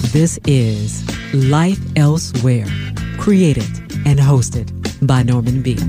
This is Life Elsewhere, created and hosted by Norman B.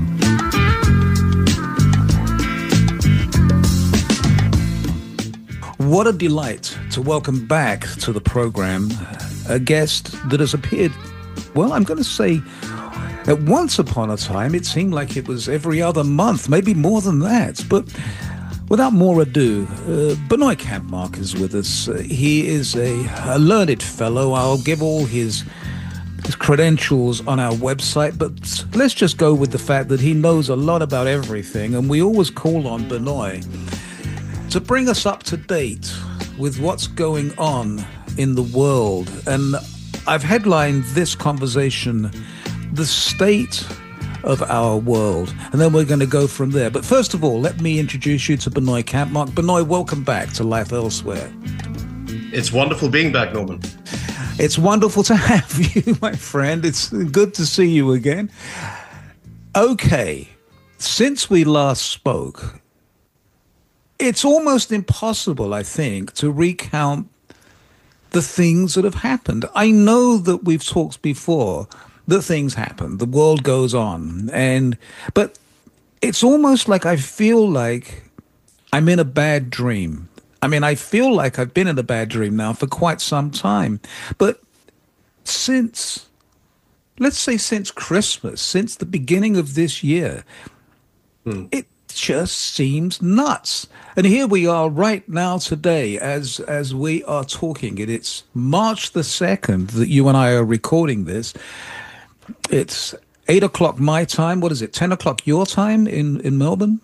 What a delight to welcome back to the program a guest that has appeared, well, I'm going to say that once upon a time, it seemed like it was every other month, maybe more than that. But without more ado, Benoit Kampmark is with us. He is a learned fellow. I'll give all his credentials on our website, but let's just go with the fact that he knows a lot about everything, and we always call on Benoit to bring us up to date with what's going on in the world. And I've headlined this conversation, The State of Our World, and then we're going to go from there. But first of all, let me introduce you to Benoit Kampmark. Benoit, welcome back to Life Elsewhere. It's wonderful being back, Norman. It's wonderful to have you, my friend. It's good to see you again. Okay, since we last spoke, it's almost impossible, I think, to recount the things that have happened. I know that we've talked before that things happen, the world goes on, but it's almost like I feel like I'm in a bad dream. I mean, I feel like I've been in a bad dream now for quite some time. But since Christmas, since the beginning of this year, it just seems nuts. And here we are right now today as we are talking. It's March the 2nd that you and I are recording this. It's 8 o'clock my time. What is it, 10 o'clock your time in Melbourne?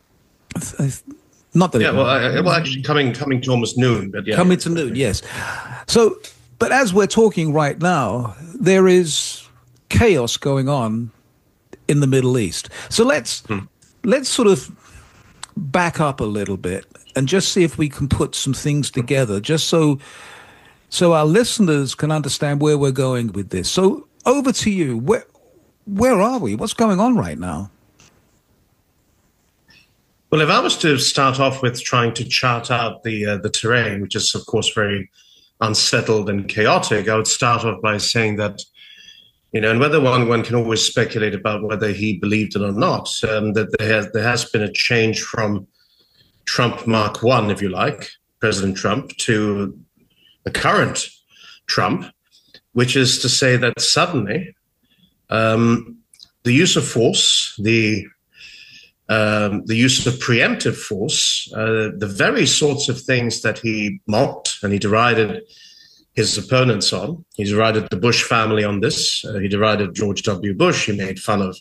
Not that. Yeah, well, actually coming to almost noon. But yeah. Coming to noon, yes. So, but as we're talking right now, there is chaos going on in the Middle East. So let's sort of back up a little bit and just see if we can put some things together, just so our listeners can understand where we're going with this. So over to you. Where are we? What's going on right now? Well, if I was to start off with trying to chart out the terrain, which is, of course, very unsettled and chaotic, I would start off by saying that, and whether one can always speculate about whether he believed it or not, that there has been a change from Trump Mark I, if you like, President Trump, to the current Trump, which is to say that suddenly the use of force, the use of preemptive force, the very sorts of things that he mocked and he derided his opponents on. He derided the Bush family on this. He derided George W. Bush. He made fun of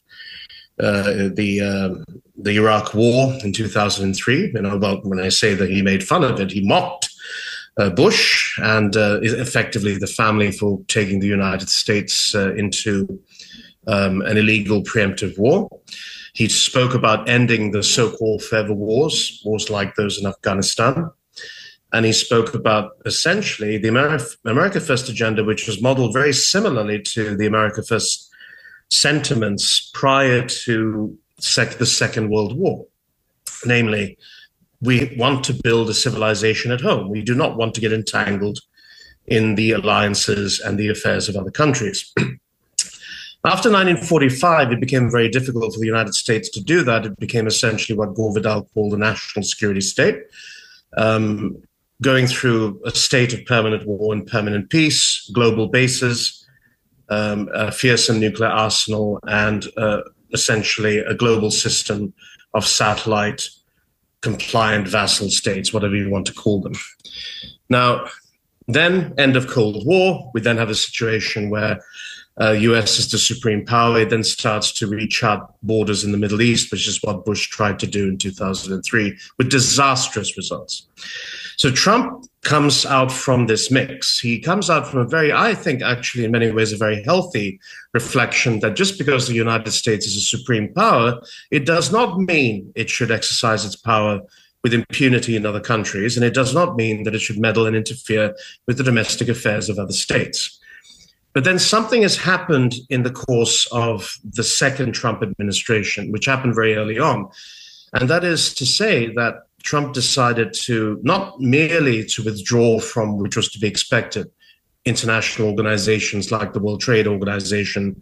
the Iraq War in 2003. Well, when I say that he made fun of it, he mocked Bush and effectively the family for taking the United States into an illegal preemptive war. He spoke about ending the so-called forever wars like those in Afghanistan. And he spoke about essentially the America First agenda, which was modeled very similarly to the America First sentiments prior to the Second World War. Namely, we want to build a civilization at home. We do not want to get entangled in the alliances and the affairs of other countries. After 1945, it became very difficult for the United States to do that. It became essentially what Gore Vidal called a national security state, going through a state of permanent war and permanent peace, global bases, a fearsome nuclear arsenal, and essentially a global system of satellite compliant vassal states, whatever you want to call them. Now, then, end of Cold War, we then have a situation where US is the supreme power. It then starts to reach out borders in the Middle East, which is what Bush tried to do in 2003 with disastrous results. So Trump comes out from this mix. He comes out from I think actually in many ways, a very healthy reflection that just because the United States is a supreme power, it does not mean it should exercise its power with impunity in other countries. And it does not mean that it should meddle and interfere with the domestic affairs of other states. But then something has happened in the course of the second Trump administration, which happened very early on. And that is to say that Trump decided to not merely to withdraw from, which was to be expected, international organizations like the World Trade Organization,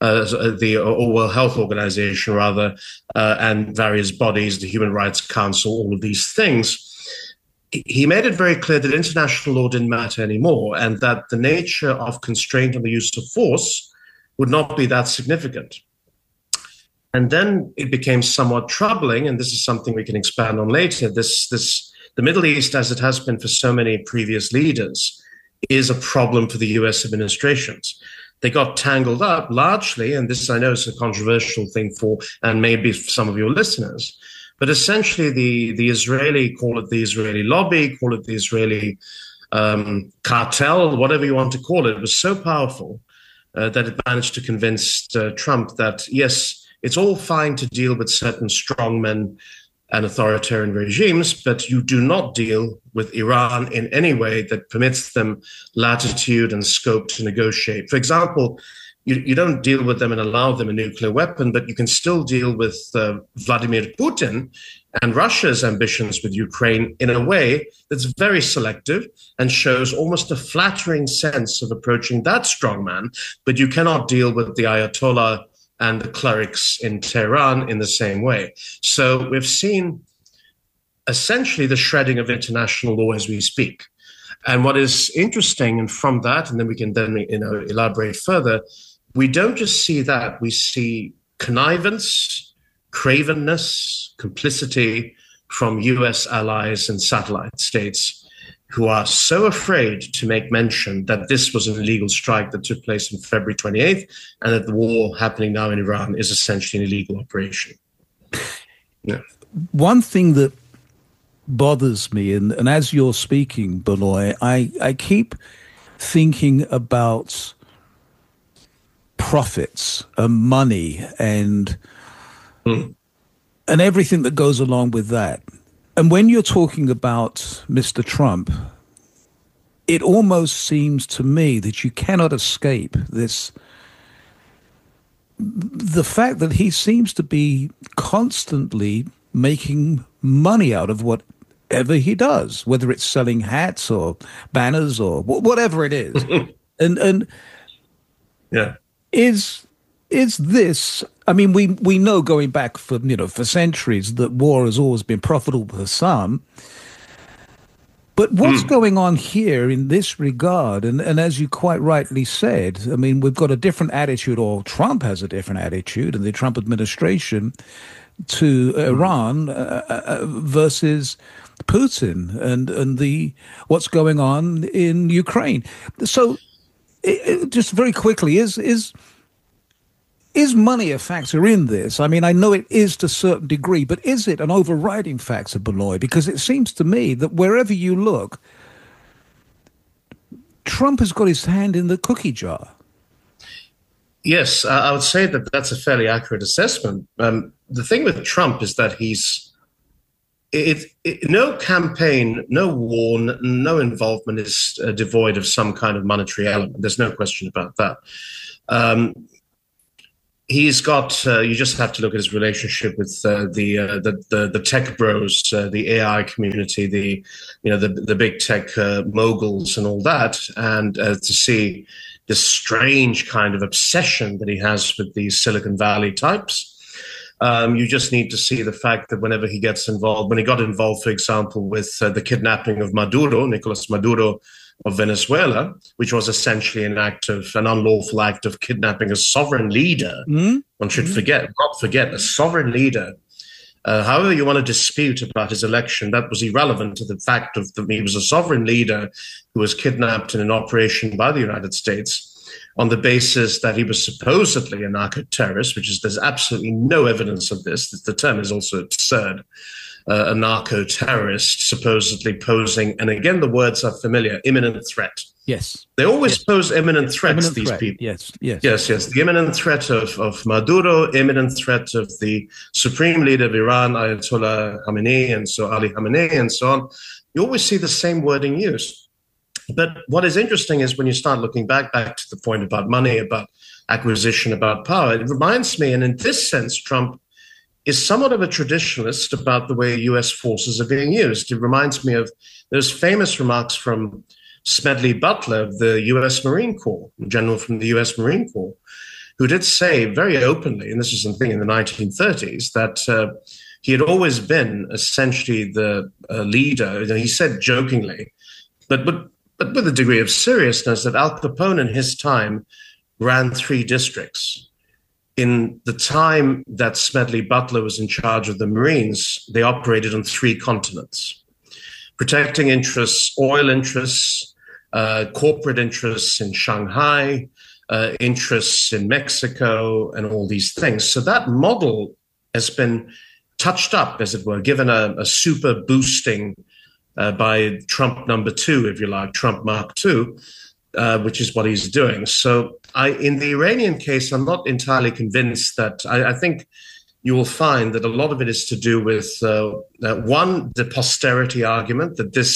or World Health Organization, rather, and various bodies, the Human Rights Council, all of these things. He made it very clear that international law didn't matter anymore, and that the nature of constraint on the use of force would not be that significant. And then it became somewhat troubling, and this is something we can expand on later. The Middle East, as it has been for so many previous leaders, is a problem for the US administrations. They got tangled up largely, and this I know is a controversial thing for, and maybe for some of your listeners, but essentially the Israeli, call it the Israeli lobby, call it the Israeli cartel, whatever you want to call it, was so powerful that it managed to convince Trump that, yes, it's all fine to deal with certain strongmen and authoritarian regimes, but you do not deal with Iran in any way that permits them latitude and scope to negotiate. For example, you don't deal with them and allow them a nuclear weapon, but you can still deal with Vladimir Putin and Russia's ambitions with Ukraine in a way that's very selective and shows almost a flattering sense of approaching that strongman, but you cannot deal with the Ayatollah and the clerics in Tehran in the same way. So we've seen essentially the shredding of international law as we speak. And what is interesting, and from that, and then we can elaborate further, we don't just see that, we see connivance, cravenness, complicity from US allies and satellite states who are so afraid to make mention that this was an illegal strike that took place on February 28th, and that the war happening now in Iran is essentially an illegal operation. Yeah. One thing that bothers me, and as you're speaking, Benoit, I keep thinking about profits and money and everything that goes along with that. And when you're talking about Mr. Trump, it almost seems to me that you cannot escape the fact that he seems to be constantly making money out of whatever he does, whether it's selling hats or banners or whatever it is. and yeah. Is this, I mean, we know going back for centuries that war has always been profitable for some. But what's going on here in this regard? And as you quite rightly said, I mean, we've got a different attitude, or Trump has a different attitude, and the Trump administration to Iran versus Putin and what's going on in Ukraine. So just very quickly, is money a factor in this? I mean, I know it is to a certain degree, but is it an overriding factor, Benoit? Because it seems to me that wherever you look, Trump has got his hand in the cookie jar. Yes, I would say that that's a fairly accurate assessment. The thing with Trump is that no campaign, no war, no involvement is devoid of some kind of monetary element. There's no question about that. He's got. You just have to look at his relationship with the tech bros, the AI community, the big tech moguls, and all that, and to see this strange kind of obsession that he has with these Silicon Valley types. You just need to see the fact that whenever he gets involved, when he got involved, for example, with the kidnapping of Nicolas Maduro of Venezuela, which was essentially an unlawful act of kidnapping a sovereign leader. One should not forget a sovereign leader. However you want to dispute about his election, that was irrelevant to the fact that he was a sovereign leader who was kidnapped in an operation by the United States on the basis that he was supposedly a narco-terrorist, there's absolutely no evidence of this. The term is also absurd. A narco-terrorist supposedly posing, and again, the words are familiar, imminent threat. Yes. They always pose imminent threats, these people. Yes. The imminent threat of Maduro, imminent threat of the supreme leader of Iran, Ayatollah Khamenei, and so Ali Khamenei, and so on. You always see the same wording used. But what is interesting is when you start looking back to the point about money, about acquisition, about power, it reminds me, and in this sense, Trump is somewhat of a traditionalist about the way U.S. forces are being used. It reminds me of those famous remarks from Smedley Butler of the U.S. Marine Corps, a general from the U.S. Marine Corps, who did say very openly, and this is something in the 1930s, that he had always been essentially the leader. He said jokingly, but with a degree of seriousness, that Al Capone in his time ran 3 districts. In the time that Smedley Butler was in charge of the Marines, they operated on 3 continents, protecting interests, oil interests, corporate interests in Shanghai, interests in Mexico, and all these things. So that model has been touched up, as it were, given a super boosting by Trump number 2, if you like, Trump Mark 2, which is what he's doing. So in the Iranian case, I'm not entirely convinced that I think you will find that a lot of it is to do with, one, the posterity argument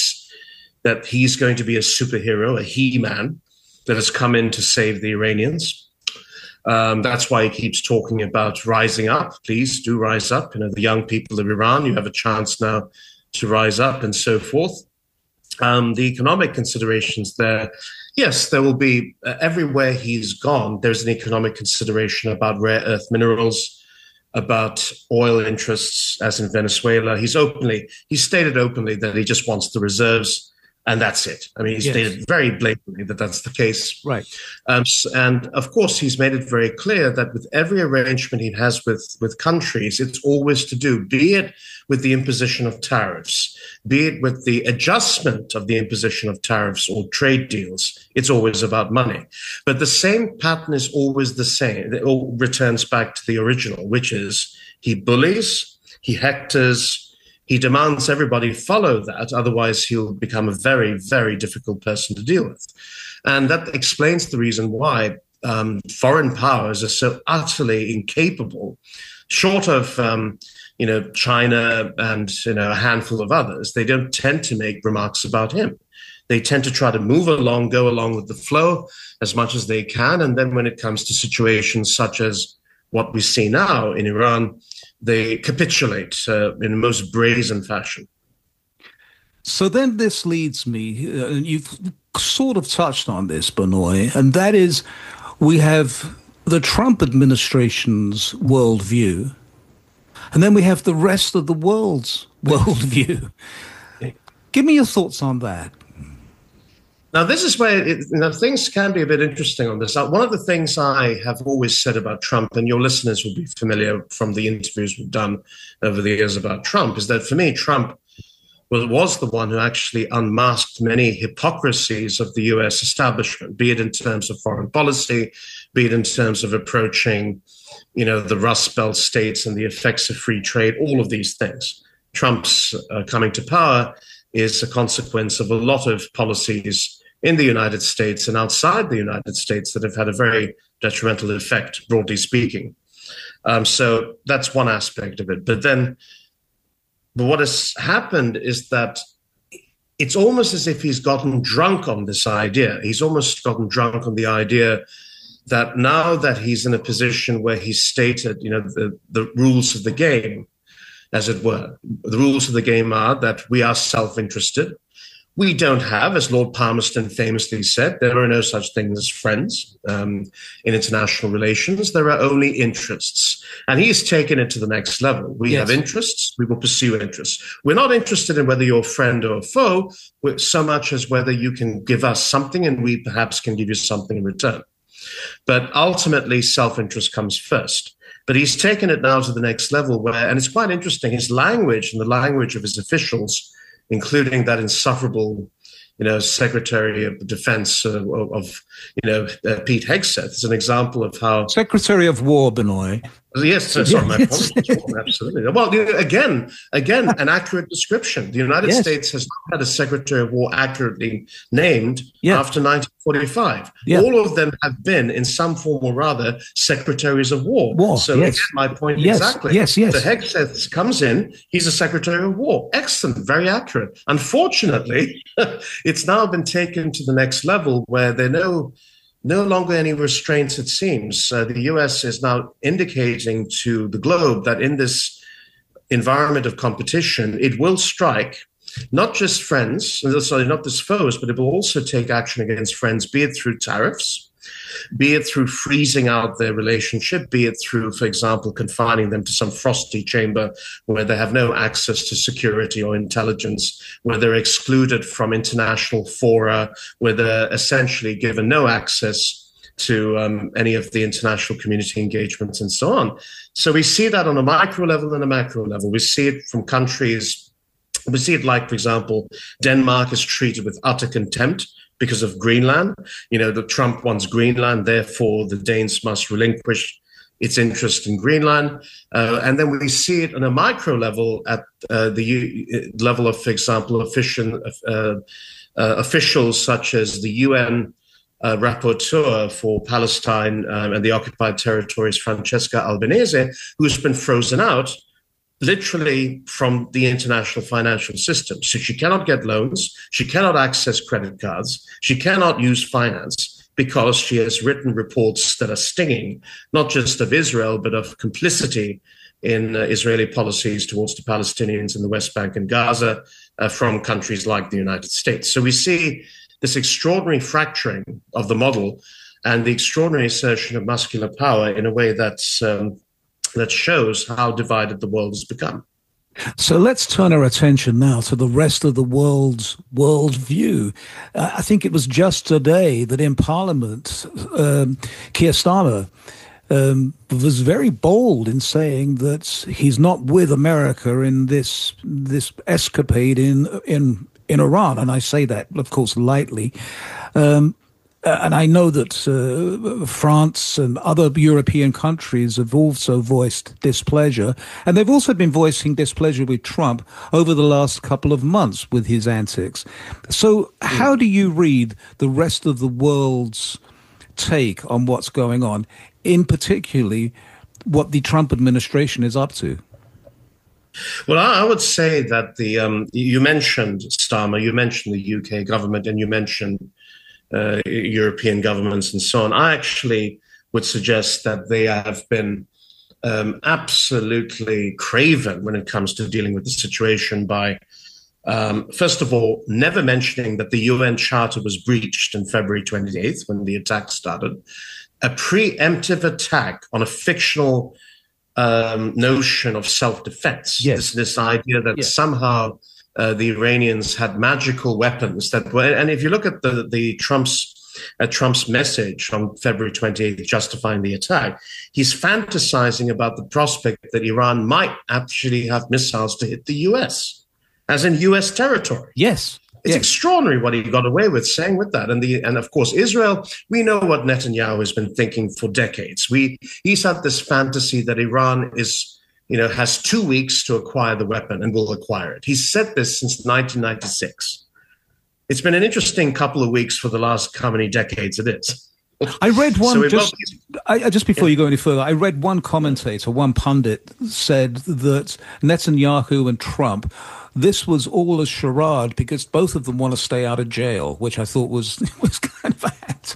that he's going to be a superhero, a he-man that has come in to save the Iranians. That's why he keeps talking about rising up. Please do rise up. The young people of Iran, you have a chance now to rise up and so forth. The economic considerations there, yes, there will be, everywhere he's gone, there's an economic consideration about rare earth minerals, about oil interests, as in Venezuela. He stated openly that he just wants the reserves, and that's it. I mean, he stated very blatantly that that's the case. Right. And of course, he's made it very clear that with every arrangement he has with countries, it's always to do, be it with the imposition of tariffs, be it with the adjustment of the imposition of tariffs or trade deals, it's always about money. But the same pattern is always the same. It all returns back to the original, which is he bullies, he hectors, he demands everybody follow that, otherwise he'll become a very, very difficult person to deal with. And that explains the reason why foreign powers are so utterly incapable, short of China and a handful of others. They don't tend to make remarks about him. They tend to try to move along, go along with the flow as much as they can. And then when it comes to situations such as what we see now in Iran, they capitulate in the most brazen fashion. So then this leads me, and you've sort of touched on this, Benoit, and that is we have the Trump administration's worldview, and then we have the rest of the world's worldview. Give me your thoughts on that. Now, this is where things can be a bit interesting on this. One of the things I have always said about Trump, and your listeners will be familiar from the interviews we've done over the years about Trump, is that for me, Trump was the one who actually unmasked many hypocrisies of the U.S. establishment, be it in terms of foreign policy, be it in terms of approaching, the Rust Belt states and the effects of free trade, all of these things. Trump's coming to power is a consequence of a lot of policies in the United States and outside the United States that have had a very detrimental effect, broadly speaking. So that's one aspect of it. But what has happened is that it's almost as if he's gotten drunk on this idea. He's almost gotten drunk on the idea that now that he's in a position where he's stated, the rules of the game, as it were. The rules of the game are that we are self-interested. We don't have, as Lord Palmerston famously said, there are no such things as friends in international relations. There are only interests. And he's taken it to the next level. We have interests. We will pursue interests. We're not interested in whether you're a friend or a foe so much as whether you can give us something and we perhaps can give you something in return. But ultimately, self-interest comes first. But he's taken it now to the next level and it's quite interesting, his language and the language of his officials, including that insufferable, Secretary of Defense Pete Hegseth, is an example of how... Secretary of War, Benoit. Yes, sorry, my apologies. Absolutely. Well, again, an accurate description. The United States has not had a Secretary of War accurately named after 1945. All of them have been, in some form or other, Secretaries of War. So again, my point exactly. Yes. The Hegseth comes in, he's a Secretary of War. Excellent, very accurate. Unfortunately, it's now been taken to the next level where there are no longer any restraints, it seems. The U.S. is now indicating to the globe that in this environment of competition, it will strike not just friends, sorry, not just foes, but it will also take action against friends, be it through tariffs, be it through freezing out their relationship, be it through, for example, confining them to some frosty chamber where they have no access to security or intelligence, where they're excluded from international fora, where they're essentially given no access to any of the international community engagements and so on. So we see that on a micro level and a macro level. We see it from countries. We see it like, for example, Denmark is treated with utter contempt because of Greenland. The Trump wants Greenland, therefore the Danes must relinquish its interest in Greenland. And then we see it on a micro level at the level of, for example, officials such as the UN rapporteur for Palestine and the occupied territories, Francesca Albanese, who's been frozen out literally from the international financial system. So she cannot get loans, she cannot access credit cards, she cannot use finance because she has written reports that are stinging, not just of Israel, but of complicity in Israeli policies towards the Palestinians in the West Bank and Gaza from countries like the United States. So we see this extraordinary fracturing of the model and the extraordinary assertion of muscular power in a way that shows how divided the world has become. So let's turn our attention now to the rest of the world's worldview. I think it was just today that in Parliament, Keir Starmer was very bold in saying that he's not with America in this escapade in Iran, and I say that, of course, lightly. And I know that France and other European countries have also voiced displeasure, and they've also been voicing displeasure with Trump over the last couple of months with his antics. So how do you read the rest of the world's take on what's going on, in particularly what the Trump administration is up to? Well, I would say that you mentioned Starmer, you mentioned the UK government, and you mentioned European governments and so on. I actually would suggest that they have been absolutely craven when it comes to dealing with the situation by, first of all, never mentioning that the UN Charter was breached on February 28th when the attack started, a preemptive attack on a fictional notion of self-defense. Yes. This idea that somehow the Iranians had magical weapons that were, and if you look at the Trump's message on February 28th justifying the attack, he's fantasizing about the prospect that Iran might actually have missiles to hit the US, as in US territory. Yes. It's extraordinary what he got away with saying with that. And of course, Israel, we know what Netanyahu has been thinking for decades. He's had this fantasy that Iran has 2 weeks to acquire the weapon and will acquire it. He's said this since 1996. It's been an interesting couple of weeks for the last how many decades it is. I read one just before you go any further. I read one commentator, one pundit said that Netanyahu and Trump, this was all a charade because both of them want to stay out of jail, which I thought was kind of a hat.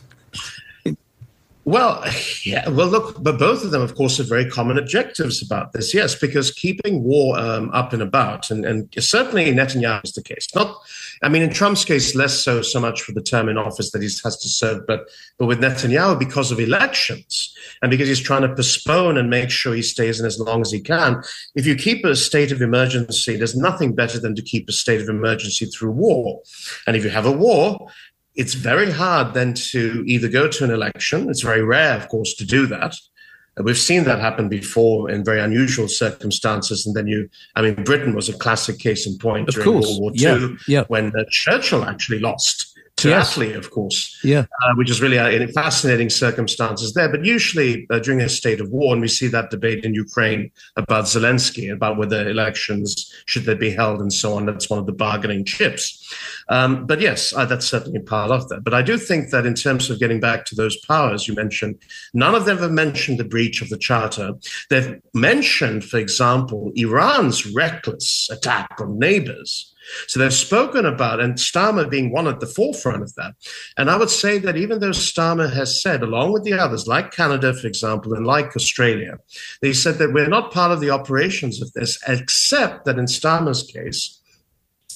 Well, look, but both of them, of course, have very common objectives about this. Yes, because keeping war up and about, and certainly Netanyahu is the case. In Trump's case, less so much for the term in office that he has to serve, but with Netanyahu, because of elections and because he's trying to postpone and make sure he stays in as long as he can. If you keep a state of emergency, there's nothing better than to keep a state of emergency through war. And if you have a war, it's very hard then to either go to an election. It's very rare, of course, to do that. We've seen that happen before in very unusual circumstances. And then Britain was a classic case in point during World War II, when Churchill actually lost to Attlee, of course, which is really fascinating circumstances there. But usually during a state of war, and we see that debate in Ukraine about Zelensky, about whether elections should they be held and so on. That's one of the bargaining chips. But yes, that's certainly part of that. But I do think that in terms of getting back to those powers you mentioned, none of them have mentioned the breach of the Charter. They've mentioned, for example, Iran's reckless attack on neighbors. So they've spoken about, and Starmer being one at the forefront of that. And I would say that even though Starmer has said, along with the others, like Canada, for example, and like Australia, they said that we're not part of the operations of this, except that in Starmer's case,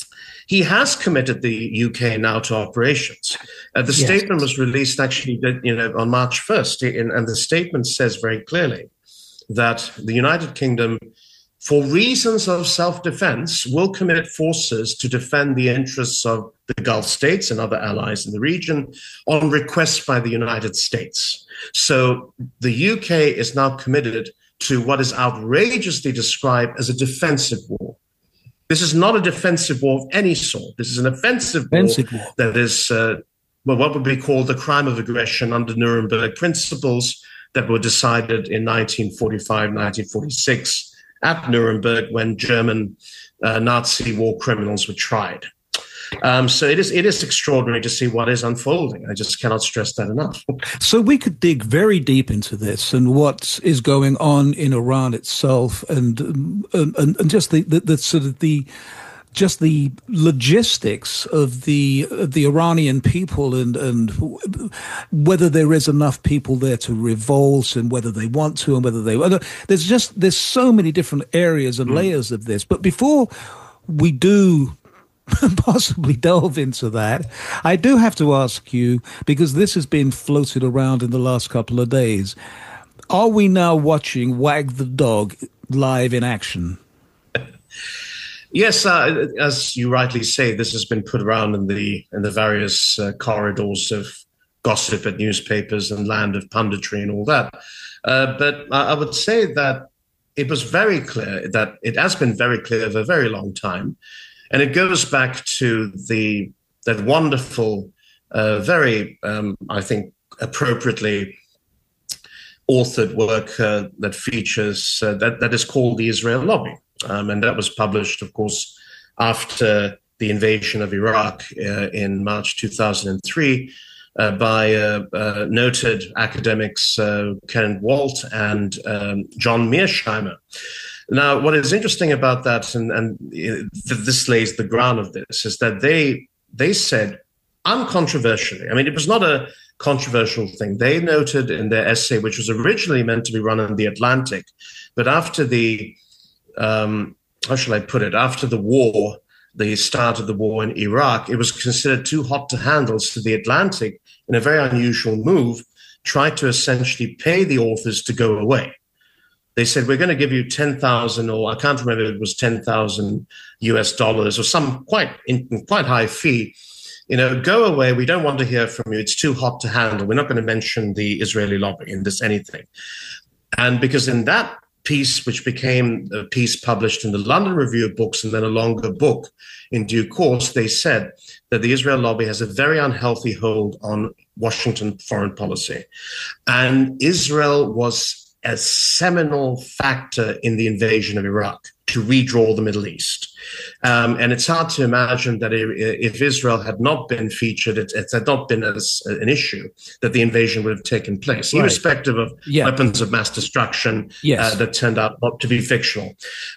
he has committed the UK now to operations. The statement was released actually, on March 1st, and the statement says very clearly that the United Kingdom, for reasons of self-defense, will commit forces to defend the interests of the Gulf states and other allies in the region on request by the United States. So the UK is now committed to what is outrageously described as a defensive war. This is not a defensive war of any sort. This is an offensive war that is what would be called the crime of aggression under Nuremberg principles that were decided in 1945, 1946 at Nuremberg when German Nazi war criminals were tried. So it is extraordinary to see what is unfolding. I just cannot stress that enough. So we could dig very deep into this and what is going on in Iran itself, and just the sort of the logistics of the Iranian people, and whether there is enough people there to revolt, and whether they want to, and whether they there's so many different areas and layers of this. But before we do possibly delve into that, I do have to ask you, because this has been floated around in the last couple of days, are we now watching Wag the Dog live in action? Yes, as you rightly say, this has been put around in the various corridors of gossip at newspapers and land of punditry and all that. But I would say that it was very clear, that it has been very clear for a very long time. And it goes back to that wonderful, very, I think, appropriately authored work that features, that is called the Israel Lobby. And that was published, of course, after the invasion of Iraq in March 2003 by noted academics Kenneth Walt and John Mearsheimer. Now, what is interesting about that, and this lays the ground of this, is that they said uncontroversially, I mean, it was not a controversial thing. They noted in their essay, which was originally meant to be run in The Atlantic, but after the, how shall I put it, after the war, the start of the war in Iraq, it was considered too hot to handle. So The Atlantic, in a very unusual move, tried to essentially pay the authors to go away. They said, we're going to give you 10,000, or I can't remember if it was 10,000 US dollars or some quite high fee. Go away. We don't want to hear from you. It's too hot to handle. We're not going to mention the Israeli lobby in this anything. And because in that piece, which became a piece published in the London Review of Books and then a longer book in due course, they said that the Israel lobby has a very unhealthy hold on Washington foreign policy. And Israel was a seminal factor in the invasion of Iraq to redraw the Middle East. And it's hard to imagine that if Israel had not been featured, it had not been as an issue, that the invasion would have taken place, irrespective of weapons of mass destruction that turned out not to be fictional.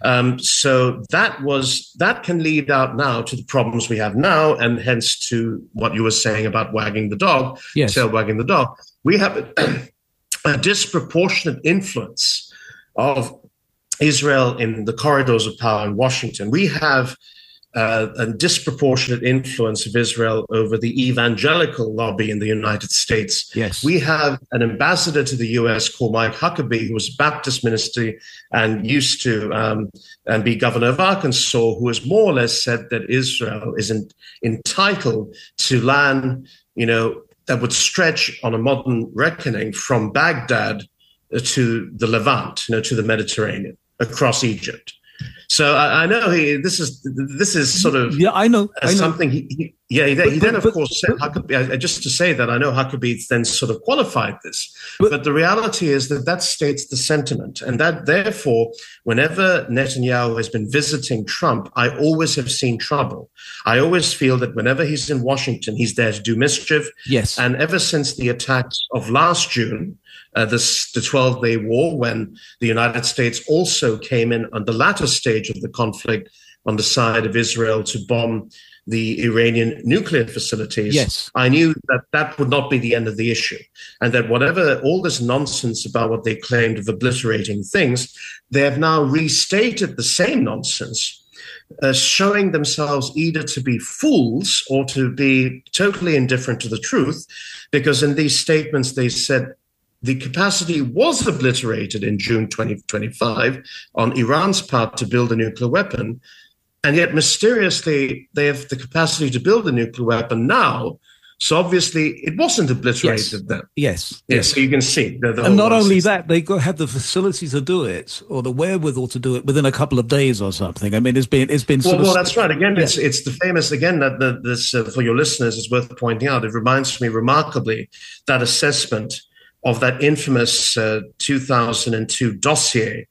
So that can lead out now to the problems we have now, and hence to what you were saying about wagging the dog, tail wagging the dog. We have a disproportionate influence of Israel in the corridors of power in Washington. We have a disproportionate influence of Israel over the evangelical lobby in the United States. Yes. We have an ambassador to the U.S. called Mike Huckabee, who was Baptist minister and used to and be governor of Arkansas, who has more or less said that Israel is entitled to land, that would stretch on a modern reckoning from Baghdad to the Levant, to the Mediterranean, across Egypt. So I know this is sort of something he then of course said Huckabee, just to say that I know Huckabee then sort of qualified this, but the reality is that states the sentiment, and that therefore whenever Netanyahu has been visiting Trump, I always have seen trouble. I always feel that whenever he's in Washington, he's there to do mischief. Yes, and ever since the attacks of last June, the 12-day war, when the United States also came in on the latter stage of the conflict on the side of Israel to bomb the Iranian nuclear facilities, yes, I knew that would not be the end of the issue. And that whatever, all this nonsense about what they claimed of obliterating things, they have now restated the same nonsense showing themselves either to be fools or to be totally indifferent to the truth, because in these statements they said the capacity was obliterated in June 2025 on Iran's part to build a nuclear weapon, and yet mysteriously they have the capacity to build a nuclear weapon now. So obviously it wasn't obliterated then. Yes. So you can see. And not only that, they have the facility to do it, or the wherewithal to do it within a couple of days or something. I mean, it's been. Well, that's right. Again, it's the famous. Again, that this for your listeners is worth pointing out. It reminds me remarkably that assessment of that infamous 2002 dossier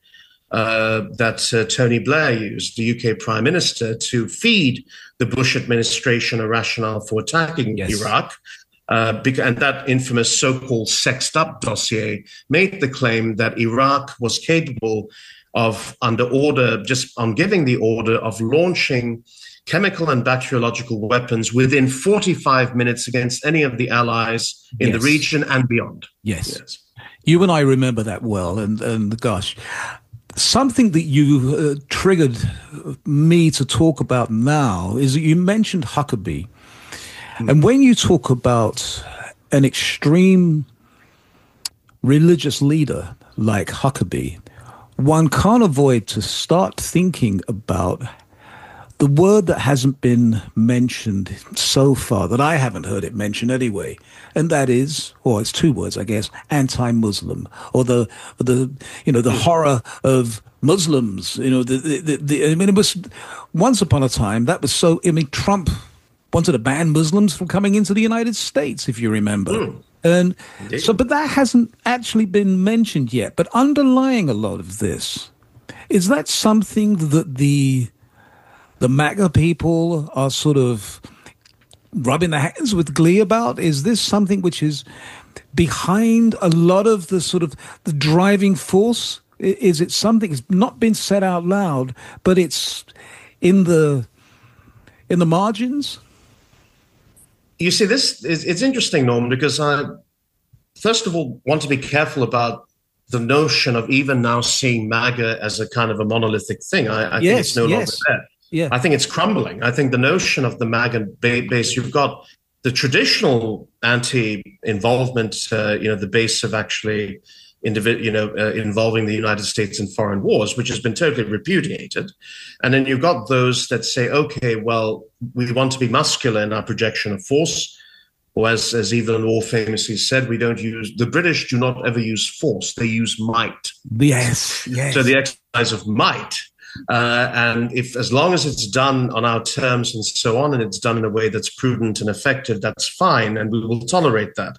that Tony Blair used, the UK Prime Minister, to feed the Bush administration a rationale for attacking Iraq. And that infamous so-called sexed up dossier made the claim that Iraq was capable of, under order, just on giving the order, of launching chemical and bacteriological weapons within 45 minutes against any of the allies in the region and beyond. Yes. You and I remember that well. And gosh, something that you triggered me to talk about now is that you mentioned Huckabee. And when you talk about an extreme religious leader like Huckabee, one can't avoid to start thinking about the word that hasn't been mentioned so far, that I haven't heard it mentioned anyway, and that is, or it's two words, I guess, anti-Muslim, or the horror of Muslims. I mean, it was once upon a time that was so. I mean, Trump wanted to ban Muslims from coming into the United States, if you remember. And so, but that hasn't actually been mentioned yet. But underlying a lot of this, is that something that the MAGA people are sort of rubbing their hands with glee about? Is this something which is behind a lot of the sort of the driving force? Is it something that's not been said out loud, but it's in the margins? You see, it's interesting, Norman, because I, first of all, want to be careful about the notion of even now seeing MAGA as a kind of a monolithic thing. I think it's no longer there. Yeah. I think it's crumbling. I think the notion of the MAGA base, you've got the traditional anti-involvement, the base of actually involving the United States in foreign wars, which has been totally repudiated. And then you've got those that say, okay, well, we want to be muscular in our projection of force. Or as Evelyn Waugh famously said, the British do not ever use force, they use might. Yes. So the exercise of might. And as long as it's done on our terms and so on, and it's done in a way that's prudent and effective, that's fine, and we will tolerate that.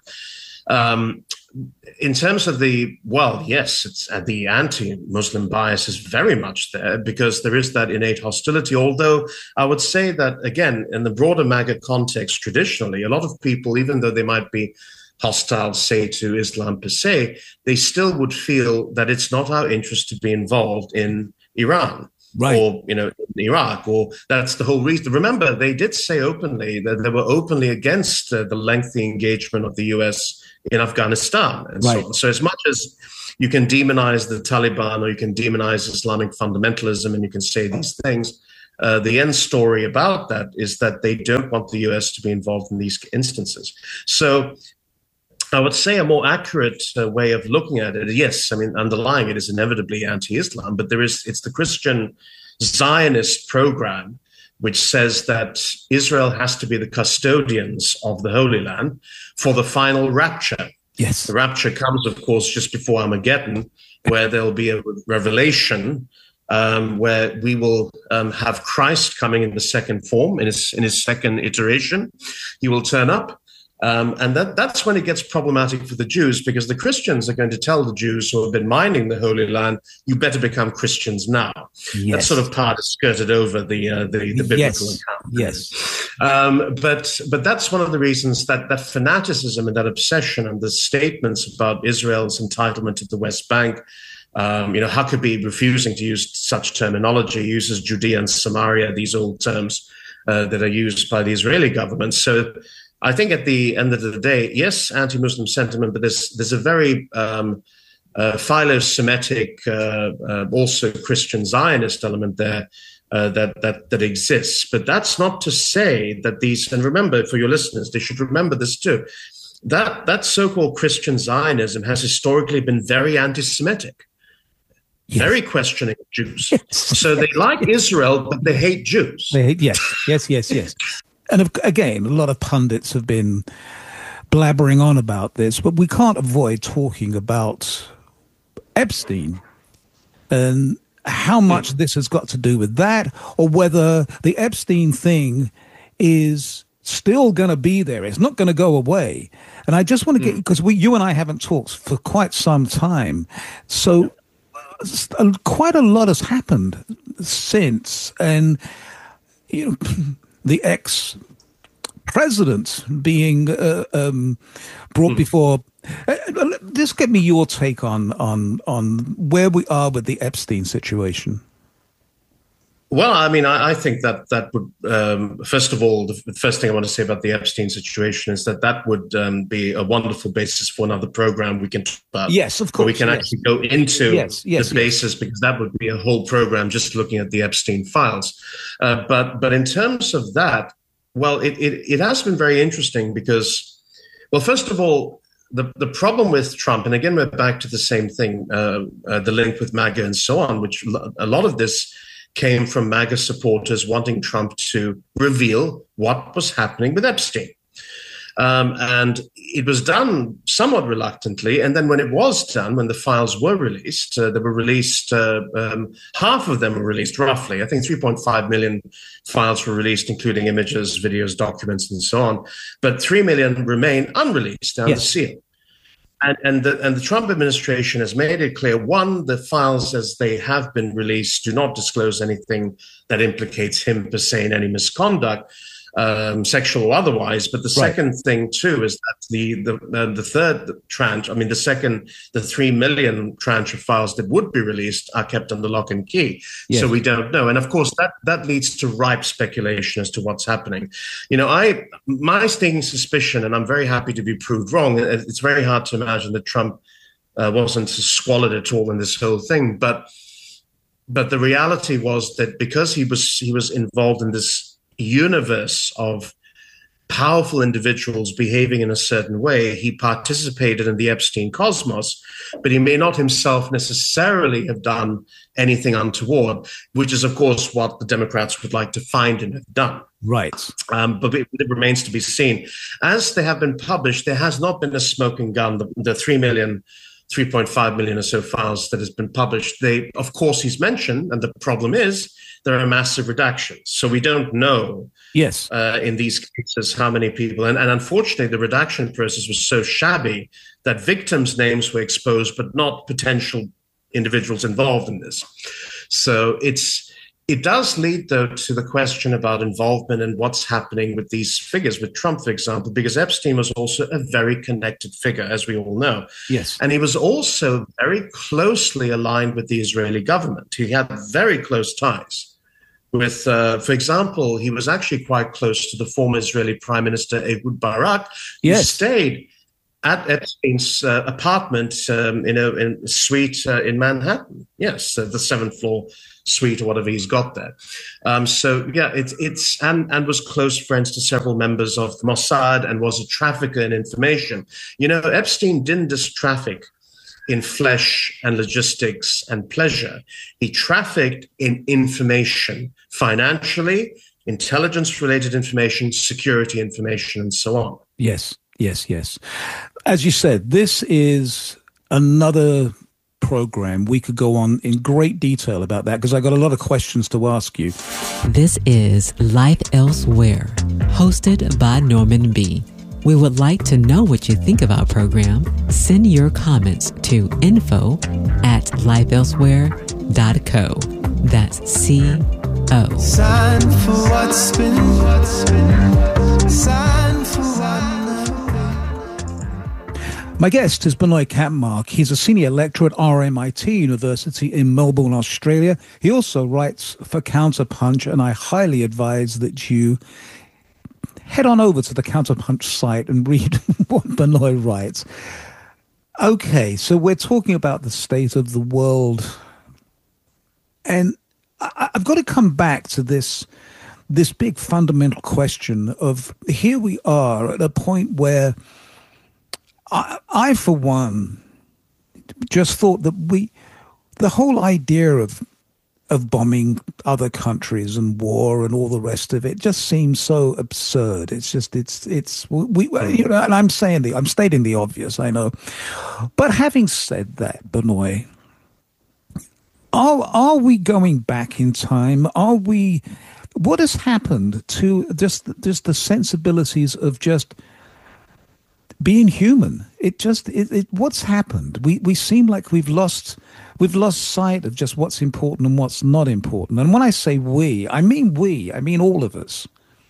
In terms of the anti-Muslim bias is very much there, because there is that innate hostility. Although I would say that, again, in the broader MAGA context, traditionally, a lot of people, even though they might be hostile, say, to Islam per se, they still would feel that it's not our interest to be involved in Iran. Right. Or, in Iraq, or that's the whole reason. Remember, they did say openly that they were openly against the lengthy engagement of the US in Afghanistan and so on. So as much as you can demonize the Taliban or you can demonize Islamic fundamentalism and you can say these things, the end story about that is that they don't want the US to be involved in these instances. So I would say a more accurate way of looking at it, yes, I mean, underlying it is inevitably anti-Islam, but it's the Christian Zionist program, which says that Israel has to be the custodians of the Holy Land for the final rapture. Yes. The rapture comes, of course, just before Armageddon, where there'll be a revelation where we will have Christ coming in the second form, in his second iteration. He will turn up. And that's when it gets problematic for the Jews, because the Christians are going to tell the Jews who have been mining the Holy Land, you better become Christians now. Yes. That sort of part is skirted over the biblical account. Yes. But that's one of the reasons that fanaticism and that obsession and the statements about Israel's entitlement to the West Bank, Huckabee refusing to use such terminology, uses Judea and Samaria, these old terms that are used by the Israeli government. So I think at the end of the day, yes, anti-Muslim sentiment, but there's a very philo-Semitic, also Christian Zionist element there, that exists. But that's not to say that these, and remember, for your listeners, they should remember this too, that so-called Christian Zionism has historically been very anti-Semitic. Yes. Very questioning of Jews. Yes. So they like Israel, but they hate Jews. They hate, yes. And again, a lot of pundits have been blabbering on about this, but we can't avoid talking about Epstein and how much this has got to do with that, or whether the Epstein thing is still going to be there. It's not going to go away. And I just want to get, because you and I haven't talked for quite some time. So quite a lot has happened since, and the ex-president being brought before. Just get me your take on where we are with the Epstein situation. Well, I mean, I think that would, first of all, the first thing I want to say about the Epstein situation is that would be a wonderful basis for another program we can talk about. Yes, of course. We can actually go into the basis, because that would be a whole program just looking at the Epstein files. But in terms of that, well, it has been very interesting because, well, first of all, the problem with Trump, and again, we're back to the same thing, the link with MAGA and so on, which a lot of this came from MAGA supporters wanting Trump to reveal what was happening with Epstein. And it was done somewhat reluctantly. And then when it was done, when the files were released, they were released, half of them were released roughly. I think 3.5 million files were released, including images, videos, documents, and so on. But 3 million remain unreleased under seal. And the Trump administration has made it clear, one, the files as they have been released do not disclose anything that implicates him per se in any misconduct, sexual or otherwise. But the second thing, too, is that the third tranche, I mean, the 3 million tranche of files that would be released are kept under lock and key. Yes. So we don't know. And of course, that leads to ripe speculation as to what's happening. My stinging suspicion, and I'm very happy to be proved wrong, it's very hard to imagine that Trump wasn't squalid at all in this whole thing. But the reality was that because he was involved in this universe of powerful individuals behaving in a certain way, he participated in the Epstein cosmos, but he may not himself necessarily have done anything untoward, which is, of course, what the Democrats would like to find and have done. Right. But it remains to be seen. As they have been published, there has not been a smoking gun. The 3.5 million or so files that has been published, of course, he's mentioned, and the problem is there are massive redactions. So we don't know in these cases how many people. And unfortunately, the redaction process was so shabby that victims' names were exposed, but not potential individuals involved in this. So it does lead, though, to the question about involvement and what's happening with these figures, with Trump, for example, because Epstein was also a very connected figure, as we all know. Yes. And he was also very closely aligned with the Israeli government. He had very close ties with, for example, he was actually quite close to the former Israeli Prime Minister Ehud Barak, who stayed at Epstein's apartment in a suite in Manhattan. Yes, the 7th floor suite or whatever he's got there. It's and was close friends to several members of the Mossad and was a trafficker in information. Epstein didn't just traffic in flesh and logistics and pleasure. He trafficked in information, financially, intelligence-related information, security information, and so on. Yes. As you said, this is another program. We could go on in great detail about that because I got a lot of questions to ask you. This is Life Elsewhere, hosted by Norman B. We would like to know what you think of our program. Send your comments to info@lifeelsewhere.co. That's CO. Sign for what's been. Sign for what. My guest is Benoit Kampmark. He's a senior lecturer at RMIT University in Melbourne, Australia. He also writes for Counterpunch, and I highly advise that you head on over to the Counterpunch site and read what Benoit writes. Okay, so we're talking about the state of the world. And I've got to come back to this big fundamental question of, here we are at a point where I for one, just thought that the whole idea of bombing other countries and war and all the rest of it just seems so absurd. It's just, we you know, and I'm stating the obvious, I know. But having said that, Benoit, are we going back in time? What has happened to just the sensibilities of just being human? What's happened? We seem like we've lost sight of just what's important and what's not important. And when I say we, I mean all of us.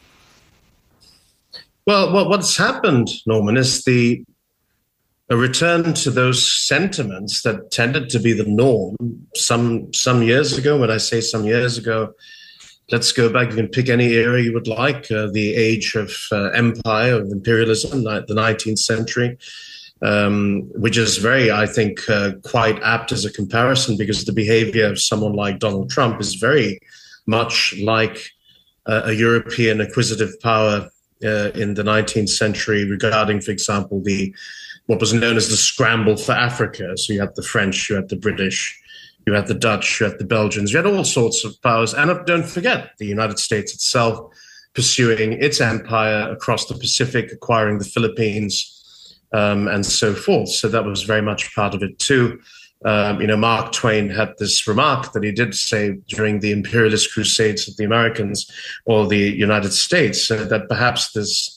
Well, what's happened, Norman, is a return to those sentiments that tended to be the norm some years ago. When I say some years ago, let's go back. You can pick any era you would like. The age of empire, of imperialism, like the 19th century, which is very, I think, quite apt as a comparison, because the behavior of someone like Donald Trump is very much like a European acquisitive power in the 19th century regarding, for example, what was known as the scramble for Africa. So you had the French, you had the British, you had the Dutch, you had the Belgians, you had all sorts of powers. And don't forget, the United States itself pursuing its empire across the Pacific, acquiring the Philippines, and so forth. So that was very much part of it too. Mark Twain had this remark that he did say during the imperialist crusades of the Americans or the United States, that perhaps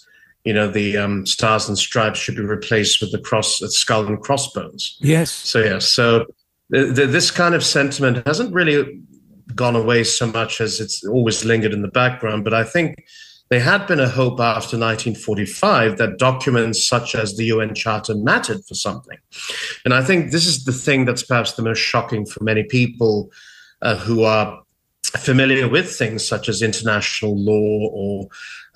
the stars and stripes should be replaced with the skull and crossbones. Yes. So this kind of sentiment hasn't really gone away so much as it's always lingered in the background. But I think there had been a hope after 1945 that documents such as the UN Charter mattered for something. And I think this is the thing that's perhaps the most shocking for many people who are familiar with things such as international law or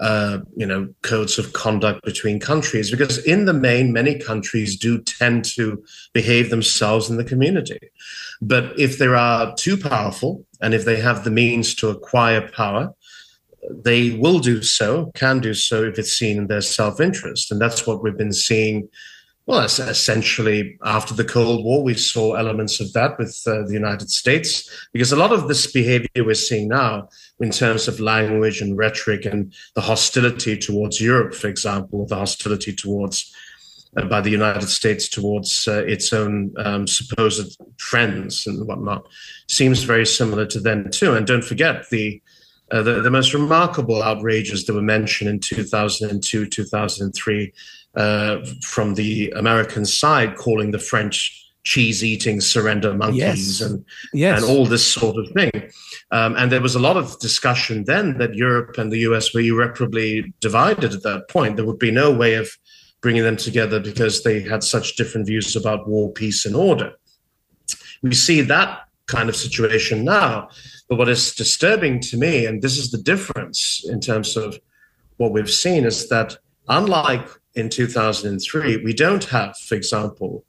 codes of conduct between countries, because in the main, many countries do tend to behave themselves in the community. But if they are too powerful and if they have the means to acquire power, they will do so, can do so if it's seen in their self-interest. And that's what we've been seeing. Well, essentially, after the Cold War, we saw elements of that with the United States, because a lot of this behavior we're seeing now in terms of language and rhetoric and the hostility towards Europe, for example, the hostility towards by the United States towards its own supposed friends and whatnot, seems very similar to then too. And don't forget the most remarkable outrages that were mentioned in 2002, 2003, from the American side, calling the French cheese-eating surrender monkeys and all this sort of thing. And there was a lot of discussion then that Europe and the US were irreparably divided at that point. There would be no way of bringing them together because they had such different views about war, peace, and order. We see that kind of situation now. But what is disturbing to me, and this is the difference in terms of what we've seen, is that unlike in 2003, we don't have, for example,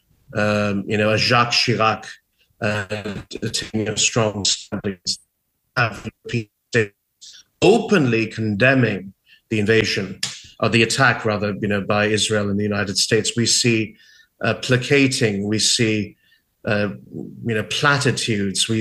a Jacques Chirac taking a strong stand, openly condemning the invasion, or the attack rather, by Israel in the United States. We see placating, we see platitudes, we